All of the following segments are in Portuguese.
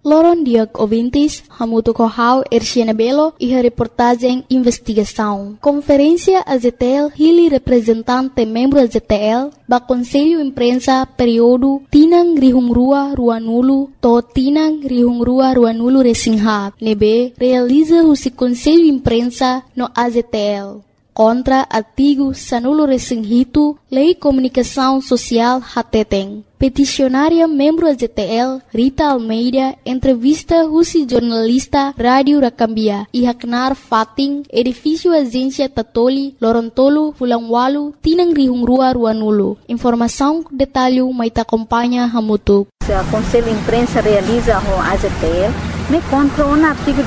Loron Diag Ouvintes, Hamuto Kohau, Erciana Belo e a reportagem Investigação. Conferência AZTL, Hili representante membro AZTL, ba Conselho Imprensa período Tinang Rihungrua Ruanulo, to Tinang Rihungrua Ruanulo Resingha, nebe realiza o Conselho Imprensa no AZTL. Contra artigo Sanulo Resinghito, Lei Comunicação Social Hateteng. Peticionária membro AZTL, Rita Almeida, entrevista Rusi jornalista Rádio Rakambia, e Haknar Fating, edifício Agência Tatoli, Lorontolo, Fulangwalu, Tinang Rihungrua Ruanulo. Informação, detalhe, maita acompanha Hamutuk. O Conselho Imprensa realiza o AZTL, me contra o artigo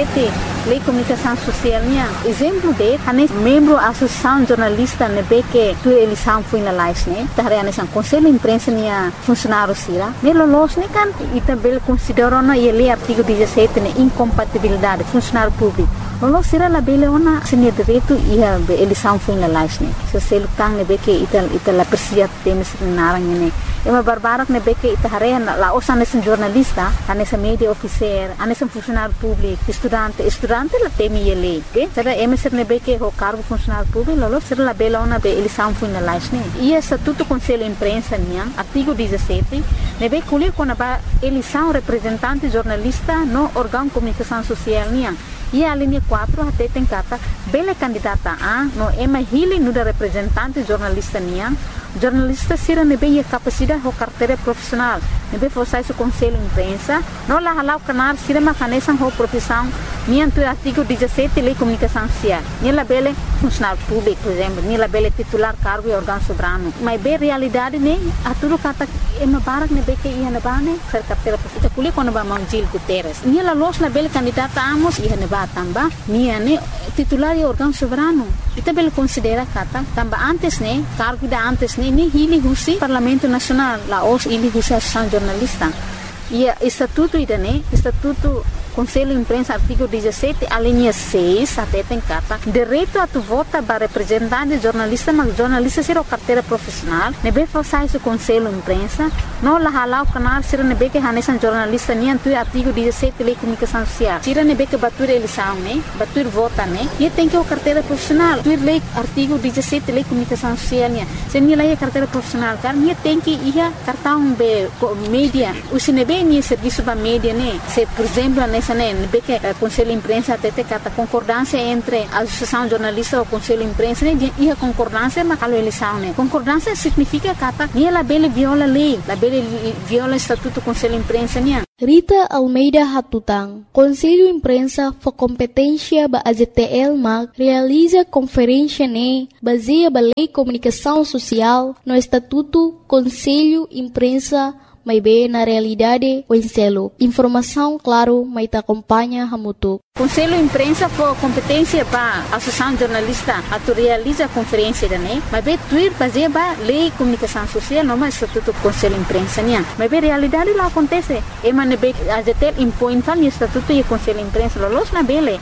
17 Lei Comunicação Social. Exemplo de, membro da Associação Jornalista que tu eleição foi na live, né? Taré nessa Conselho Imprensa funcionário sira. Melolos kan itabel considera na ele artigo 17 ne incompatibilidade funcionário público. Lolo sira la bele ona senia direito e a eleição foi na live, né? Se você lutar ne que itala persia temes narang ne. Ema barbarak ne que itahare la osa nesse jornalista, nessa media officer, nesse funcionário público, estudante la temi ele, que será emeser ne que o cargo funcionário público, lolo sira la bele ona be eleição foi na live, né? E estatuto Conselho Imprensa niang artigo 17 nebe kulir kona ba eleição representante jornalista no órgão comunicação social niang. E a linha 4 até tem kata bele candidata a no ema hili no da representante jornalista niang. Jornalista sira nebe capacidade ou carteira profissional nebe fosse o Conselho Imprensa no la halau canar sira macanesan ho profissão nianto artigo 17 Lei Comunicação Social nila bele funcionário público por exemplo nila bele titular cargo e órgão soberano mas be realidade ne aturu kata ema barak nebe que ia na bane ser carteira profissional kuli quando ba Gil Guterres nila los na bele candidata amos ia na ba tamba nia ne titular e órgão soberano ita bele considera kata tamba antes ne cargo da antes ne ni hili husi Parlamento Nacional la os hili husi Associação Jornalista e estatuto idane estatuto Conselho Imprensa artigo 17 a linha 6 até tem carta direito a tu vota para representante jornalista mas jornalista ser o carteira profissional nebe façais o Conselho Imprensa no la halau canal ser nebe que hanesan jornalista ni antu artigo 17 Lei Comunicação Social sira nebe que batur eleição né batur vota né e tem que o carteira profissional tu lei artigo 17 Lei Comunicação Social né se ni lei carteira profissional car ni tem que ia cartão be mídia o sinebe ni serviço ba mídia né se por exemplo que Conselho Imprensa até tem concordância entre a Associação Jornalista e o Conselho Imprensa e a concordância mas a eleição né concordância significa que ela bele viola a lei ela bele viola o estatuto do Conselho Imprensa né. Rita Almeida Hatutang, Conselho Imprensa for competência ba AZTL mag realiza conferência ne baseia ba Lei Comunicação Social no estatuto Conselho Imprensa may be na realidade o enselo. Informação, claro, may ta acompanha Hamutuk. Conselho Imprensa for competência para a Associação Jornalista a tu realiza a conferência da né, mas bem tuir fazer ba Lei Comunicação Social não mais estatuto Conselho Imprensa né, mas bem realidade lá acontece, e mas bem a ZTL impõe tal estatuto e Conselho Imprensa los na bele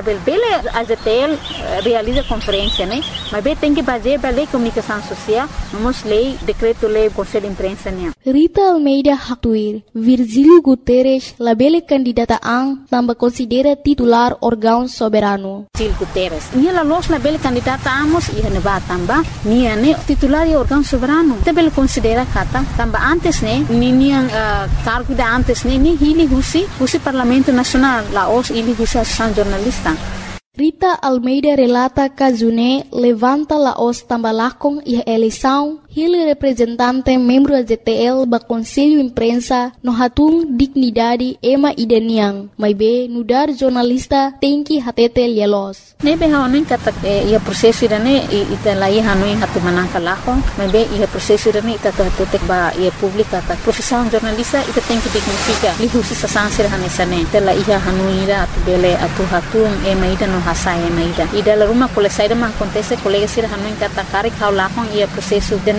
a ZTL realiza conferência né, mas bem tem que fazer ba Lei Comunicação Social, vamos lei decreto lei Conselho Imprensa né. Rita Almeida Hatuir, Virgílio Guterres, la bele candidata ang tambah considera titular órgão soberano. Gil Guterres. Nia los la bele candidata amos e ne ba tamba, nia ne titular e órgão soberano. Te bele considera kata tamba antes ne ni cargo da antes ne ni hili husi Parlamento Nacional, la os hili husi Associação Jornalista. Rita Almeida relata Kazune levanta la os tambalakong e eleição hili representante membro AZTL ba Conselho Imprensa no hatung dignidade ema idaniang may be nudar jornalista tem que hatete lielos. Nebe haonin kata ia proseso idane ita lai hanuin hatu manangka lakong may be ia proseso idane ita hatete ba ia publika kata profissão jornalista ita tem que dignifica lihusi sasansir hanesane ita la ia hanuira atu bele atu hatung ema ida no hasai ema ida la rumah kole saida ma acontece colega sir hanuin kata kari kau lakong ia proseso idane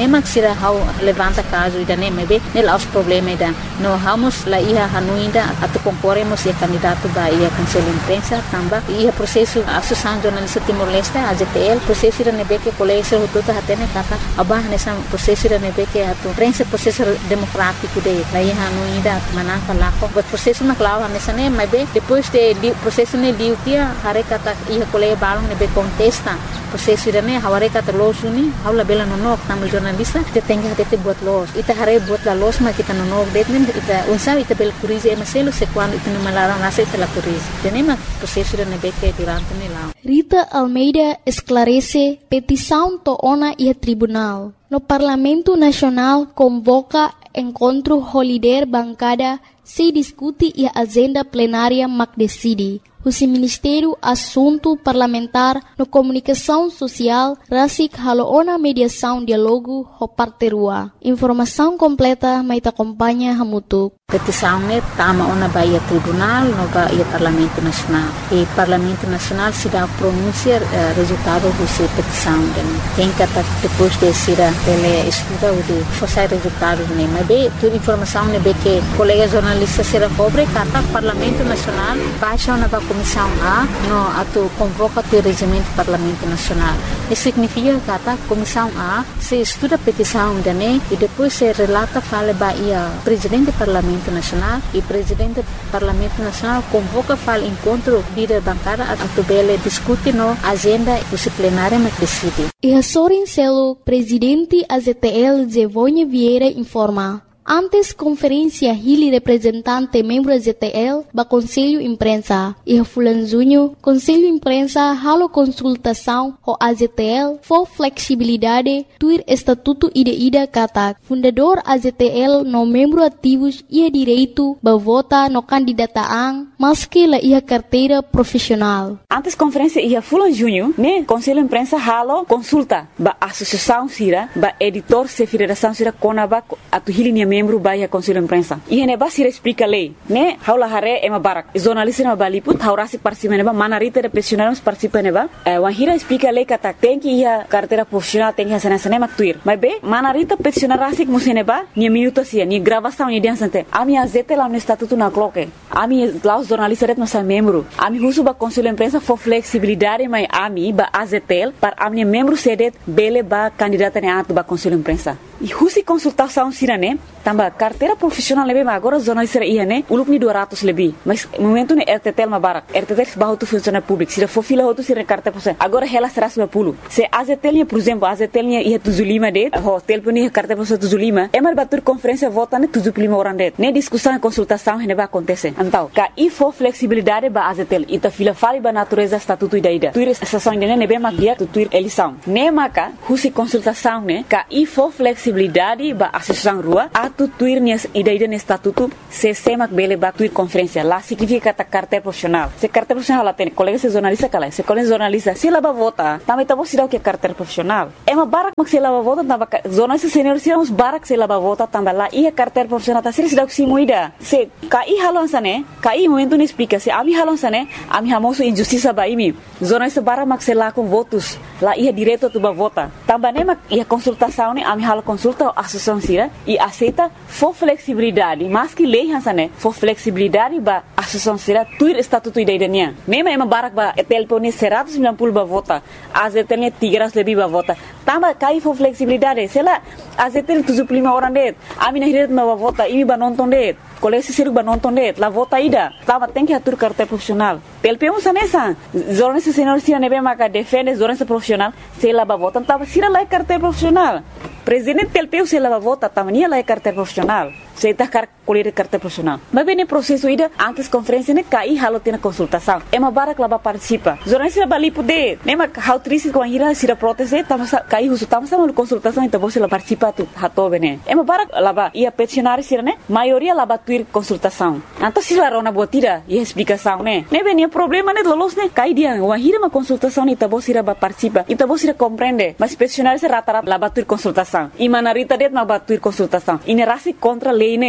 nemak sira hau levanta caso ida nemebe nel aos problema ida no hamos la ia hanuinda atu concorremos e candidato ba ia conselho imprensa tamba ia processo associação jornalista Timor-Leste AZTL processo ida nebeke colégio hututa hatene kata abah nessa processo ida nebeke atu prensa processo democrático de la ia hanuinda manaka lako but processo na clava nessa ne mebe depois de processo ne diutia hare kata ia colégio balong nebe contesta processo ida ne haware kata losuni haula bela nonok tamu jornalista te tenga hate buat los ita hare buat la los ma kita nonok detmen ita unsa ita bel curize emaselo se quando ita numalara nasa ita la curize tenema processo ida nebeke durante ne lao. Rita Almeida esclarece petição toona e tribunal. No Parlamento Nacional convoca encontro holiday bancada se discute e a agenda plenária mac decide. O Ministério Assunto Parlamentar no Comunicação Social rasik haloona mediação diálogo ho parterua. Informação completa mai te acompanha hamutuk. Petição ne tama ona baia tribunal no baia Parlamento Nacional. E Parlamento Nacional se dá pronunciar resultado dessa petição. Quem kata depois de ser ele estuda o de forçar resultado ne mas be toda informação ne be que colega jornalista será cobre kata Parlamento Nacional baixa ona Comissão A no atu convoca o regimento do Parlamento Nacional. Isso significa que a Comissão A se estuda a petição dane e depois se relata fala baia presidente do Parlamento Nacional e presidente do Parlamento Nacional convoca fala encontro líder bancada atu bele discute no agenda disciplinária mas decide. E a Sorin Celo, presidente AZTL Zevonha Vieira informa. Antes conferência Hili representante membro AZTL ba Conselho Imprensa e Fulan Junho Conselho Imprensa halo consultação ho AZTL for flexibilidade tuir estatuto ida kata fundador AZTL no membro ativos ia direito ba vota no candidataan maski la ia carteira profissional. Antes conferência ia Fulan Junho ne Conselho Imprensa halo consulta ba associação sira ba editor se federação sira konaba atu Hili membro baia Conselho Imprensa. E ne basira explica lei, né? Haula hare ema barak. Jornalista na baliput haurasi participa neba manarita de profissionais participa neba. Wahira explica lei kata tem que ia carteira profissional tem que sana maktuir. Mas be manarita profissional rasik museneba ni minuto sia ni gravação ni dia sante. Ami azete lá no estatuto na cloque. Ami lá os jornalistas ret nossa membro. Ami husu ba Conselho Imprensa for flexibilidade mai ami ba azetel para ami membro sedet bele ba candidata ne atu ba Conselho Imprensa. E husi consultação sirane tamba carteira profissional lebe agora jornalista ia né uluk ni 200 lebih mas momento ne RTTL mabarak RTTL bahu tu funcionário público sira fofila hotu sira carta profissional agora ela será 150 se AZTL por exemplo AZTL ia 75 det ho telefone carta profissional 75 emar batur conferência vota ne 75 orang det ne discussão e consultação ne ba acontece então ka e for flexibilidade ba AZTL ita fila fali ba natureza estatuto ida tuir estação ne be mak dia tu tuir eleição ne maka husi consultação ne ka e for flexibilidade ba associação rua atu tuir nias ida ne estatuto se semak bele ba tuir conferência lá significa kata carteira profissional se carteira profissional lá tem colega se jornalista kala se colega jornalista se lá ba vota também tá você dá o que é carteira profissional é uma barak mak se lá ba vota tamba jornalista senior se uns barak se lá ba vota tamba lá e a carteira profissional tá se dá o que muida se kai halon sane kai momento ne explica se ami halon sane ami hamoso injustiça ba imi jornalista barak mak se lá com votos lá ia direito tu ba vota tamba ne mak ia consultação ne ami halo consulta a associação sira e aceita for flexibilidade mas que lei hansane for flexibilidade ba associação sira tuir estatuto idaiania nema ema barak ba telefone 190 ba vota AZTL 300 lebih ba vota tamba kai for flexibilidade sela AZTL 75 orang det ami na hiret ba vota imi ba nonton det colégio siru ba nonton det la vota ida tamba tem que atur carteira profissional telpeu sanesa jornalista senior sira nebe maka defende jornalista profissional sela ba vota tamba sira la carteira profissional presidente telpeu sela ba vota tamba nia la carteira profissional se tá colher carteira profissional mas bem no processo ida antes conferência ne kai halo tena consultação ema barak laba participa jornalista bali pude nema how triste com ira sira proteste tama kai husu tama sama consultação então você la participa tu hato bene ema barak laba ia peticionário sira ne maioria laba tuir consultação então se la rona botira e explicação ne bem problema ne lolos ne kai dia wahira ma consultação ita você ba participa ita você compreende mas peticionário se rata laba tuir consultação e manarita det ma ba tuir consultação ine rasi contra lei ne agora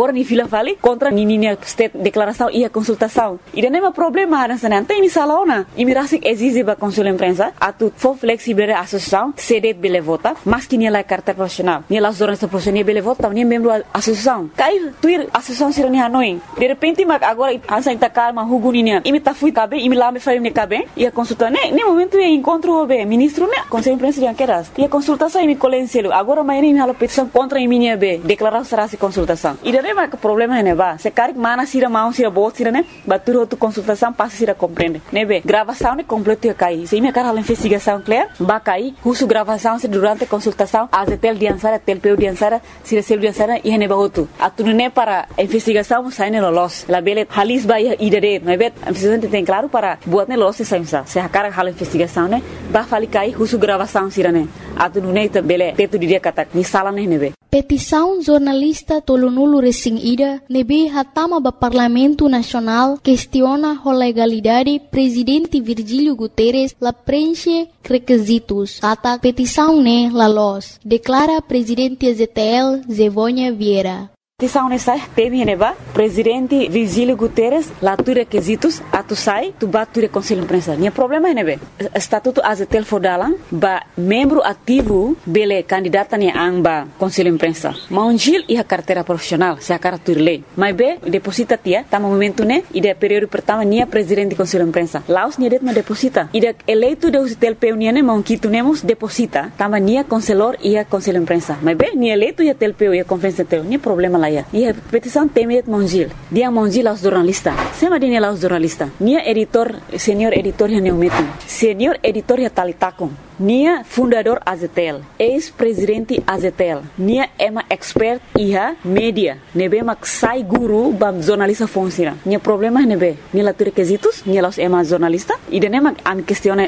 agora ni fila vale contra nininha state declaração e a consultação. E não é problema nessa não tem misalaona. E mirasik exige ba conselho imprensa atu for flexível a associação cede bele vota, mas que ela é carta profissional. Ni las zonas profissional bele vota, ni membro associação. Cai tuir associação sira ni Hanoi. De repente agora ansa intakar ma huguninya. Imi ta fui cabe, imi lá me faz me cabe e a consulta ne momento é encontro o ministro né conselho imprensa de anqueras. E a consultação imi colenselo. Agora mais nem hala petição contra minha be declaração será se consultação. E daí vai que problema né ba. Se cari mana sira mão sira bot sira né, batur outro consultação passa sira compreende. Né be gravação né completo cai. Se minha cara a investigação clear, ba cai, uso gravação se durante a consultação, a tel diansara, telpeu diansara, se recebe diansara e ne ba outro. Atu né para investigação sai ne los. La bele halis ba idere, né be a presidente tem claro para buat ne los sai se a cara hala investigação né, ba fali cai, uso gravação sira né. Atu né bele teto dia kata ni sala né be. Petição jornalista Tolonulu Resing Ida nebe hatama ba Parlamento Nacional questiona a legalidade presidente Virgílio Guterres la preenche requisitos. Kata petição ne la los, declara presidente ZTL Zevônia Vieira. Petição nessa teve neba presidente Virgílio Guterres lá tu requisitos atu sai tu bature conselho imprensa. Nia problema nebe estatuto azetel fodalan ba membro ativo bele candidata ni amba conselho imprensa. Maunjil e a carteira profissional se a cartur lei. Mas be deposita tia tama momento ne ide período pertama nia presidente conselho imprensa. Laos nia det ma deposita. Ide eleito de azetel peu nia ne maunquito nemos deposita tama nia conselor e a conselho imprensa. Mas be nia eleito e a tel peu e a conferência tel nia problema. E a petição tem Mongil. Dia Mongil aos jornalistas. Sema dia aos jornalistas. Nia editor, senior editor ya neumetin. Senior editor ya talitakon. Nia fundador Azetel. Ex-presidente Azetel. Nia ema expert iha media. Nebe mak sai guru bam jornalista funciona. Nia problema nebe. Nia la requisitos. Nia los ema jornalista. E de nema am questione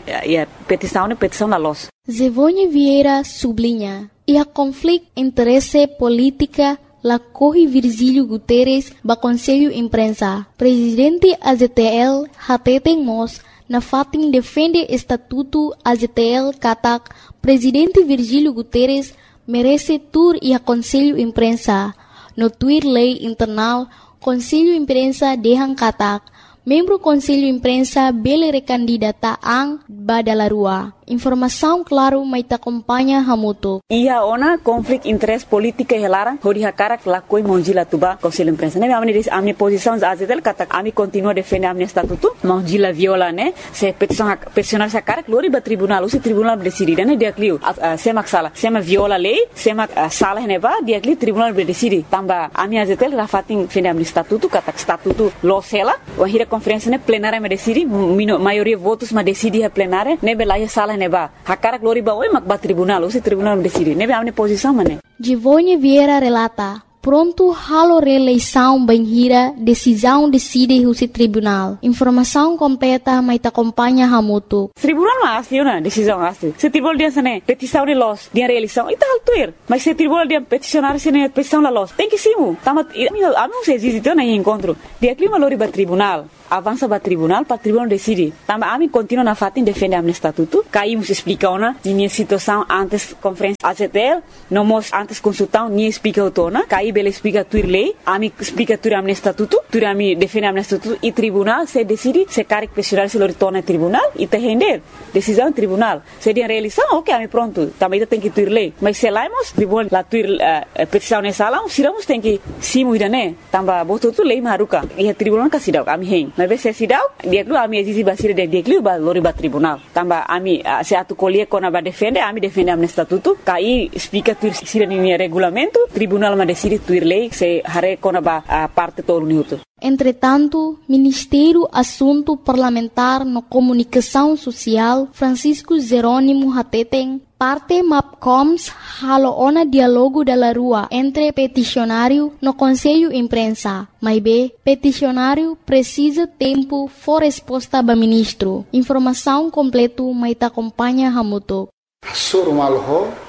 petição la los. Zevônia Vieira sublinha. E a conflito interesse política la corre Virgílio Guterres ba Conselho Imprensa. Presidente AZTL hateten mos na fatin defende estatuto AZTL katak Presidente Virgílio Guterres merece tur e a Conselho Imprensa. No tuir lei internal Conselho Imprensa dehang katak membro Conselho Imprensa bele recandidata ang badalarua. Informação claro mai ta acompanha hamuto. Ia ona conflito interesse política e lara hori hakara la koi monjila tuba Conselho Imprensa. Ne amni posição azetel kata ami continua defender amni estatuto. Monjila viola ne se peticionar sa cara glori ba tribunal, o tribunal decide ne dia clio. Semak sala, sema viola lei, sema sala ne ba dia clio tribunal decide. Tamba ami azetel rafatin defender amni estatuto kata estatuto lo sela, o hira conferência ne plenária me decide, maioria votos ma decide a plenária, ne belaya sala neba hakara glori ba oi makba tribunal o tribunal decide nebe amne posição mane. Zevônia Vieira relata pronto halo reeleição banhira decisão decide o tribunal. Informação completa mai ta acompanha hamuto. Tribunal ma asli na decisão asli. Se tribunal dia sane petição de los dia reeleição ita altuir. Mas se tribunal dia peticionar sene petição la los. Tem que simu. Tamat amo se existe na encontro. Dia clima lori ba tribunal. Avança para tribunal decide. Tamba ami continua na fatin defende amne estatuto. Caímos explica ona minha situação antes conferência AZTL, nomos antes consultão ni explica autona. Caí bele explica tuir lei, ami explica tuir amne estatuto, tuir ami defende amne estatuto e tribunal se decide se caric peticionar se lo retorna tribunal e te render decisão tribunal. Se dia reeleição, ok, ami pronto. Também tem que tuir lei. Mas se laimos tribunal la tuir petição nessa sala, siramos tem que simu idane. Tamba boto tu lei maruka. E tribunal kasidau ami hen. Mas se sidau dia klu ami exige basira de dia klu ba lori ba tribunal tamba ami se atu colie kona ba defende ami defende amne estatuto kai explica tuir sira ni regulamento tribunal ma decide tuir lei se hare kona ba parte todo minuto. Entretanto, Ministério Assunto Parlamentar no Comunicação Social Francisco Jerônimo Hateten parte MAPCOMS haloona diálogo da rua entre peticionário no Conselho Imprensa. Mas B, peticionário precisa tempo for resposta ba ministro. Informação completo mai ta acompanha hamuto. Surmal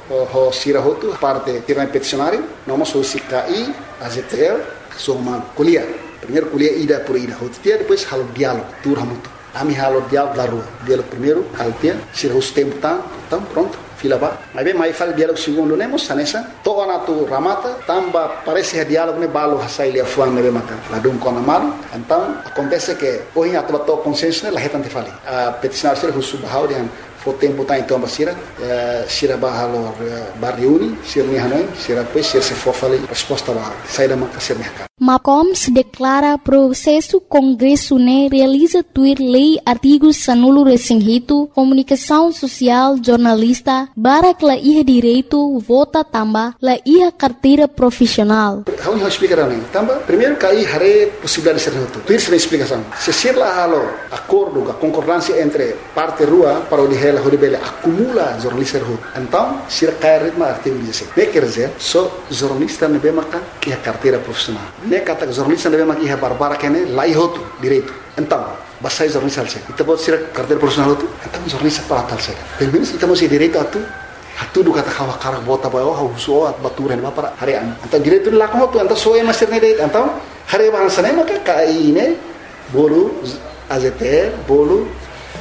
ho sirahotu parte tirna peticionário, nomos ho sikai AZTL surmal kuliah. Primeiro kuliah ida por ida hotia, depois halo diálogo tur hamuto. Ami halo diálogo da rua. Diálogo primeiro, kaltia, sirahus tempo tam pronto. fila ba. Mas bem, mais fala diálogo segundo nemos sanessa. Toa na tu ramata, tamba parece diálogo ne balo hasai lia fuan nebe maka. Ladum kona malu. Então, acontece que hoje a tua consenso ne lahetan te fali. A peticionário ser husu bahau dian fo tempo tá então basira, sira bahalo barriuni, sira ni hanoi, sira depois sira se for fali resposta ba. Saída maka ser mercado. MAPCOM declara processo Congresso ne realiza tuir lei artigos sanulo resinhito, comunicação social, jornalista, barak la iha direito, vota tamba, la iha carteira profissional. Vamos explicar também. Tamba, primeiro que aí hare possibilidade de ser reto. Tuir sem explicação. Se ser lá halo acordo, a concordância entre parte rua para o dihela horibele acumula jornalista reto. Então, sira cai ritmo artigo 16. Ne quer dizer, só jornalista ne bemaka que a carteira profissional. Ne kata jornalista nebe maki barbara kene lai hotu direito. Então, basai jornalista alse. Ita pode ser carteira profissional hotu. Então jornalista para alse. Pelo menos ita mesti direito atu do kata kawa karak bota bayo hauso at baturan ba para harian. Então direito la ko hotu, então soe master ne direito. Então hare bahasa ne maka kai ne bolu AZTL bolu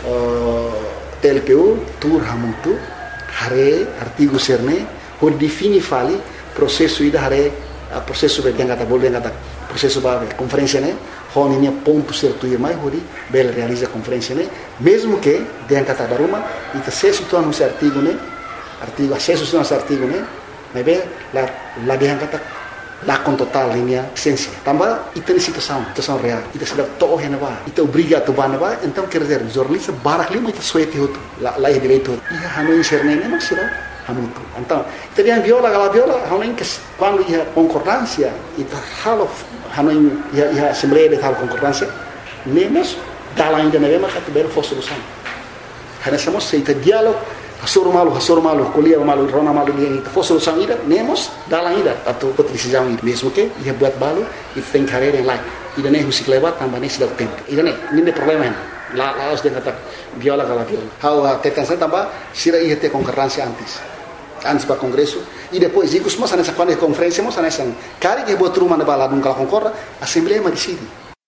TLPU tur hamuntu hare artigo serne ho defini fali processo ida hare a processo be yang kata boleh kata processo ba conferência né honinya ponto certo e mais hori bel realiza conferência né mesmo que yang kata daruma ita acesso tu anu artigo né artigo acesso tu anu artigo né mas be la yang kata la con total linha essência tambah ita situação real ita sedap toh hena ba ita obriga tu ba ba então quer dizer jornalista barak lima ita suete hotu la direito ia hanu inserne né mas será hamutu. Então, teriam viola, hanuin que quando ia concordância, ita halo hanuin ia assembleia de tal concordância, nemos dala ainda na mesma categoria for solução. Hanessamos se ita diálogo, hasoro malu, colia malu, rona malu dia ita for solução ida, nemos dala ainda atau decisão ida, mesmo que ia buat balu, ita tem carreira em lá, ida nem husik lewat tambah nem sedang tempo. Ida nem problema lá os de kata viola. Hau tetansa tambah sira ia te concordância antes para Congresso e depois digo mas nessa quando é conferência mas nessa cara que botou uma bala nunca concorda assembleia decide.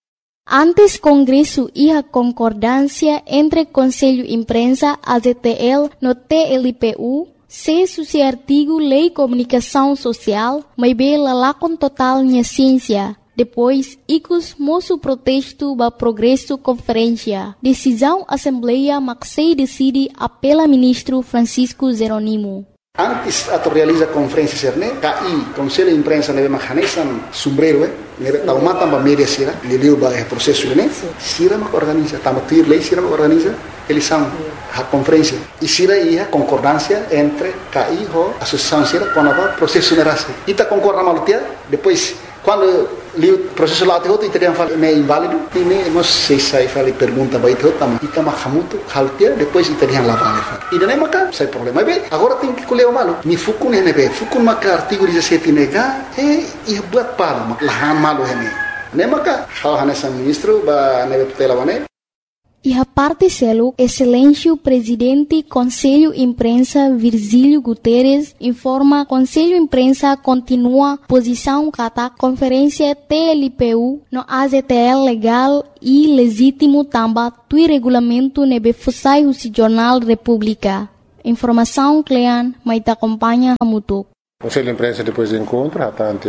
Antes Congresso ia concordância entre Conselho Imprensa AZTL no TLPU se suci artigo Lei Comunicação Social mas bela lá com total minha ciência. Depois, icus moço protesto ba progresso conferência. Decisão Assembleia Maxei decide apela ministro Francisco Jeronimo. Antes ato realiza conferência serne, KI, Conselho de Imprensa nebe mahanesan sombrero, nebe taumata ba media sira, liliu ba processo ne, sira mak organiza, tama tuir lei sira mak organiza, eleição, a conferência. E sira ia concordância entre KI ho associação sira com a processo nerase. Ita concorda malutia, depois quando li o processo lá de outro e teriam falado é inválido e nem nós se sai fala pergunta vai ter outra mas ita mahamuto haltia depois teriam lá vale e daí maca sai problema bem agora tem que colher o malo ni fukun ne be fukun maca artigo 17 nega e buat palo lahan malo ne maca hal hanesa ministro ba nebe tutela wane. E a parte selo, excelência presidente Conselho Imprensa Virgílio Guterres informa Conselho Imprensa continua posição kata conferência TLPU no AZTL legal e legítimo tamba tui regulamento nebe fusai husi Jornal República. Informação Clean, mas te acompanha Hamutuk. Conselho de Imprensa depois do encontro,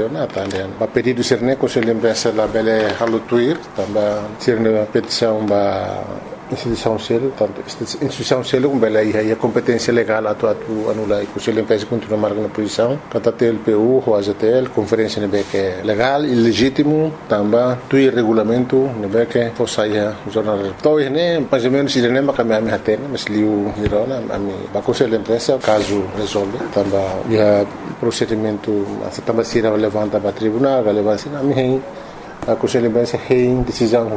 a pedido ser ne Conselho de Imprensa da bele halutuir, também ser na petição da instituição selo, tanto instituição selo com bele aí a competência legal atu anula e Conselho de Imprensa continua marcando a posição, kata TLPU, o AZTL, conferência nebe que é legal e legítimo, também tuir regulamento nebe que fosse o jornal. Então né, mais ou menos ele nem macam a hatena, mas liu hirona a Conselho de Imprensa caso resolve, também procedimento também se levanta para tribunal, levanta na minha a Conselho de Imprensa tem decisão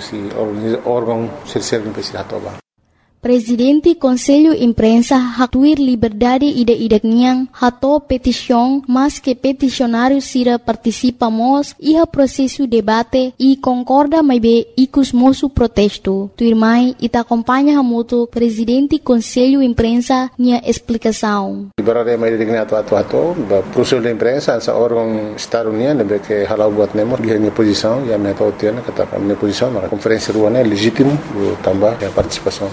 órgão ser imprensa atoba. Presidente Conselho Imprensa hatuir liberdade ide niang hato petição mas que peticionário sira participamos e a processo debate e concorda mais bem icus moço protesto. Tuirmai ita acompanha hamuto Presidente Conselho Imprensa nia explicação. Liberdade mais digna atu Conselho de Imprensa essa órgão Estado União que halau buat nemo dia minha posição e a minha tautiana kata minha posição na conferência ruana legítimo também a participação também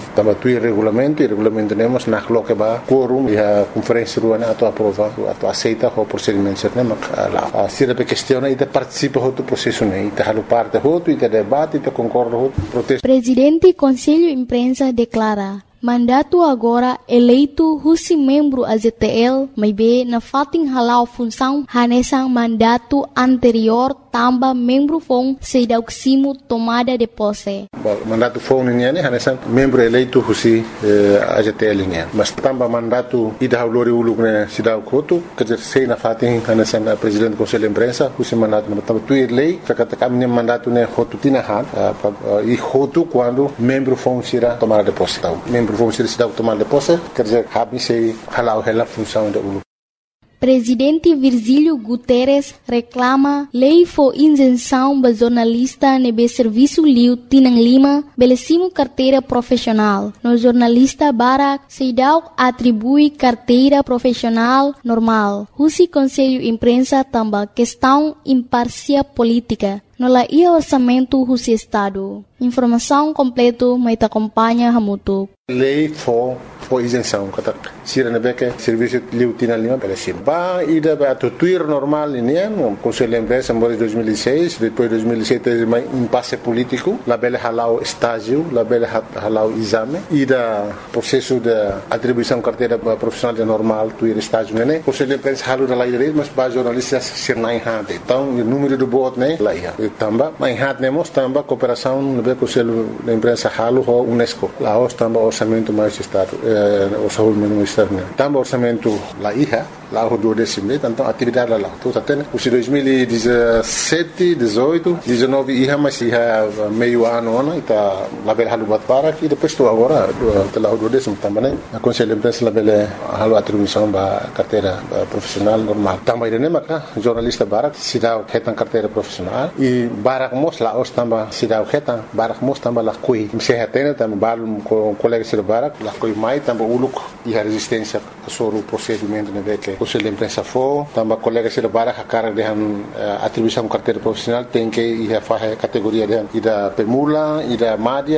tuir regulamento, e regulamento temos na que ba quorum e a conferência ruana ato aprova, ato aceita o procedimento certo, lá. Se a questão e participa do processo, e halo parte outro, e debate, e concorda outro protesto. Presidente Conselho Imprensa declara mandato agora eleito husi membro AZTL, mas na fating halau função hanesang mandato anterior tamba membro fong sedauksimo tomada de posse. Mandato fong niya hanesang membro eleito husi AZTL niya. Mas tamba mandato ida haulori uluk na sidaw koto, kajer sei na fating hanesang presidente Conselho Imprensa husi mandato na tamba tuir lei, kakatakam niya mandato na hotu tinahan, e hotu quando membro fong sira tomada de posse. Membro vão ser cidade tomar de posse, quer dizer, habem se halau a função da ULU. Presidente Virgílio Guterres reclama lei for isenção para jornalista nebe serviço liu Tinang Lima, belecimo carteira profissional. No jornalista Barak Seidau atribui carteira profissional normal. Husi Conselho Imprensa tamba questão imparcial política. No la ia orçamento husi Estado. Informação completa mas acompanha Hamutuk. Lei for isenção, kata sira na beca serviço liu Tinang Lima belecimo. Ba ida ba tuir normal ini o Conselho Imprensa em 2006, depois 2007 teve um impasse político, la bela halau estágio, la bela halau exame, ida processo de atribuição carteira profissional de normal tuir estágio né. Conselho Imprensa halu da lei mas ba jornalistas sirnai hade. Então o número do bot né lá ia. Tamba mas hade nemos tamba cooperação no Conselho da Imprensa halu ho UNESCO. Lá os tamba orçamento mais estado, orçamento ministerial. Tamba orçamento lá ia. Lá o 12º, então atividade lá. Tudo até, os 2017, 18, 19 ia mas ia meio ano, está lá bela halu batpara e depois estou agora lá o 12º também. A Conselho Imprensa lá bela halu atribuição da carteira profissional normal. Também ele maka jornalista Barak se dá o retan carteira profissional e Barak mos lá os também se dá o retan Barak mos também lá coi. Se retena também balum com colegas de Barak lá coi mais também uluk e a resistência sobre o procedimento né que Conselho de Imprensa for, também colegas de Barak a cara de atribuição carteira profissional tem que ir a fazer categoria de da permula, da média,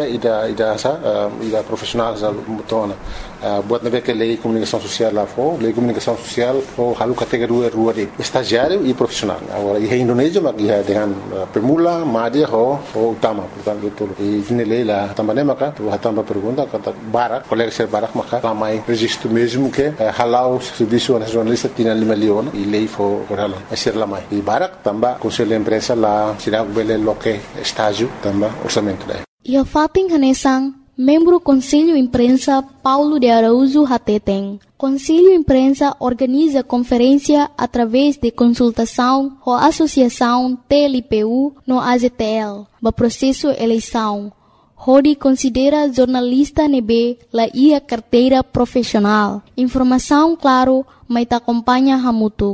da profissional da mutona. Buat na que lei comunicação social lá for, lei comunicação social for halu categoria rua de estagiário e profissional. Agora em Indonésia mas ia dengan permula, média ou utama, portanto tudo. E na lei lá também maka, tu também pergunta kata Barak, colegas de Barak maka ramai registro mesmo que halau serviço nacionalista tinha 5 milhões e lei for halau. Esir lamai. E Barak também Conselho de Imprensa lá sirag bele loke estágio também orçamento daí. E o fating hanesang membro Conselho Imprensa Paulo de Araújo Hateteng. Conselho Imprensa organiza conferência através de consultação com a Associação TLPU no AZTL, no processo eleição. Rodi considera jornalista nebe la ia carteira profissional. Informação claro, mas acompanha Hamutuk.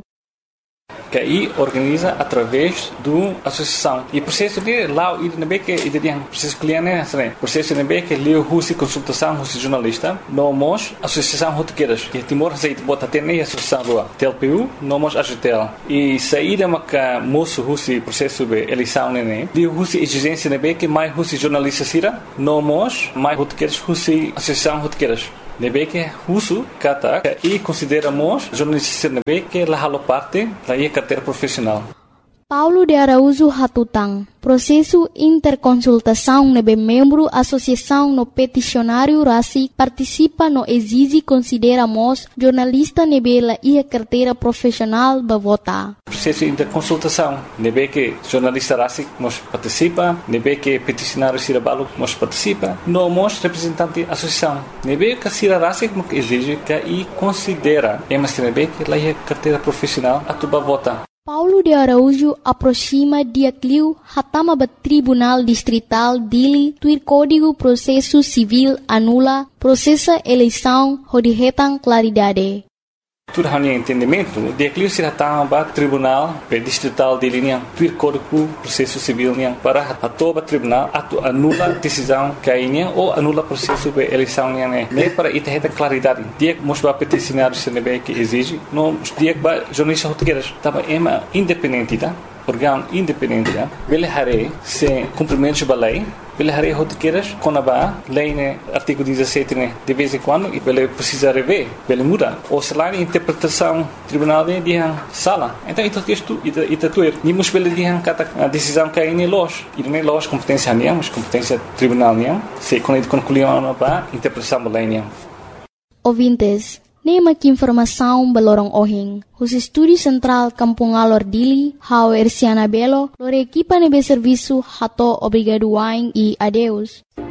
Que aí organiza através do associação e processo de lá e também que tem processo cliente né processo também que leu husi consultação husi jornalista nomos associação rotequeiras que Timor aceita bota ter nem associação do TLPU nomos AZTL e saída maca moço husi processo de eleição né de husi exigência também que mais husi jornalista sira nomos mais rotequeiras husi associação rotequeiras nebe que uso kata e consideramos jornalistas nebe que la halo parte da carteira profissional. Paulo de Araújo Hatutang. Processo interconsultação nebe membro associação no peticionário RACI participa no exige consideramos jornalista nebe la ia carteira profissional ba vota. Processo interconsultação nebe que jornalista RACI nos participa, nebe que peticionário Sirabalo nos participa, nomos representante associação. Nebe que Sira RACI exige que e considera mas nebe que la ia carteira profissional atuba vota. Paulo de Araújo aproxima Diacliu Hatama ba Tribunal Distrital Dili tuir Código Processo Civil anula processa eleição rodihetan claridade. Tudo hanya entendimento, Diacliu se hatama ba Tribunal Distrital Dili niang tuir Código Processo Civil niang para atoba tribunal atu anula decisão kainya ou anula processo de eleição niang ne para ita claridade. Diak mosba peticionário se nebe que exige, no diak ba jornalista rotegueiras, tava ema independente tá? Órgão independente, ele haré sem cumprimento da lei, Ele harei rotiqueiras com a ba, lei né, artigo 17 né, de vez em quando, e ele precisa rever, ele muda. Ou se lá a interpretação tribunal de sala. Então, isso é tudo. Nimos ele de a decisão que é loja. E não é loja competência nem, mas competência tribunal nem. Se quando ele concluiu a ba, interpretação lei nem. Ouvintes, nema que informação balorong ohing. Os Estúdio Central Kampung Alor Dili, Hau Erciana Belo, lor equipa nebe serviço hato obrigado wain e adeus.